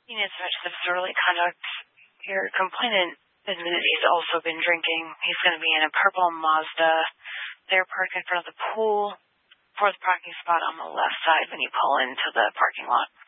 Seeing as such disorderly conduct, your complainant admitted he's also been drinking. He's going to be in a purple Mazda. They're parked in front of the pool, fourth parking spot on the left side when you pull into the parking lot.